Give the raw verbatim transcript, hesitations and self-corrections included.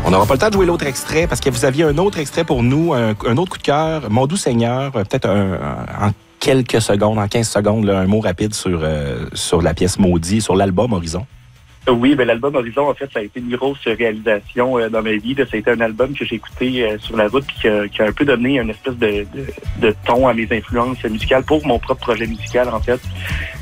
On n'aura pas le temps de jouer l'autre extrait parce que vous aviez un autre extrait pour nous, un, un autre coup de cœur, Mon doux Seigneur, peut-être un, un, en quelques secondes, en quinze secondes, là, un mot rapide sur, euh, sur la pièce Maudit, sur l'album Horizon. Oui, ben l'album Horizon, en fait, ça a été une grosse réalisation euh, dans ma vie. Là. Ça a été un album que j'ai écouté euh, sur la route puis qui a, qui a un peu donné une espèce de, de, de ton à mes influences musicales pour mon propre projet musical, en fait.